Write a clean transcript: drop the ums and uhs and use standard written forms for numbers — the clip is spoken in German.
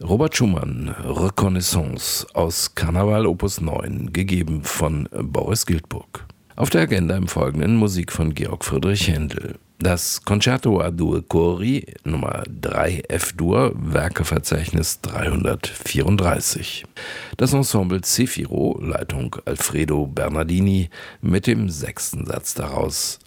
Robert Schumann, Reconnaissance aus Karneval Opus 9, gegeben von Boris Giltburg. Auf der Agenda im Folgenden Musik von Georg Friedrich Händel. Das Concerto a due cori Nummer 3 F-Dur, Werkeverzeichnis 334. Das Ensemble Zefiro, Leitung Alfredo Bernardini, mit dem 6. Satz daraus